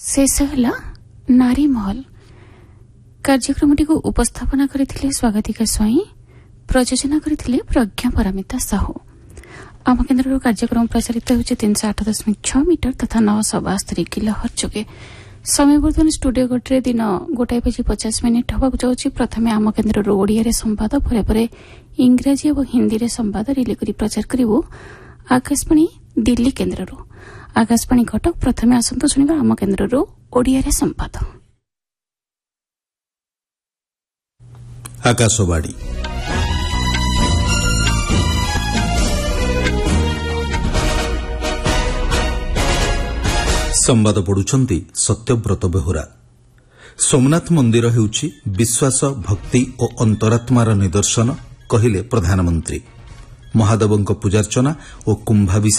शेष है नारी महल कार्यक्रमटी को उपस्थापना करथिले स्वागतिका स्वाई प्रयोजना करथिले प्रज्ञा परमिता साहू। आम केन्द्र कार्यक्रम प्रसारित होउचे 308.6 मीटर तथा 972 किलोहर्ट्ज जोगे। समय वर्तमान स्टूडियो गोटे दिन 1:50 होबाक जाउछि। प्रथमे आम केन्द्र ओडिया संवाद परे इंग्राजी और हिंदी रे संवाद रिले करी प्रचार करिवो आकाशवाणी दिल्ली केन्द्र। आकाशवाणी कटक प्रथमे आसंतु सुनिबा आम केन्द्र ओडिया रे संवाद। आकाशवाणी संवाद पढ़ुछंती सत्यव्रत बेहुरा। सोमनाथ मंदिर हेउछि विश्वास भक्ति और अंतरात्मार निदर्शन कहिले प्रधानमंत्री। महादेवଙ୍କ ପୂଜାର୍ଚ୍ଚନା ଓ କୁମ୍ଭାଭିଷେକ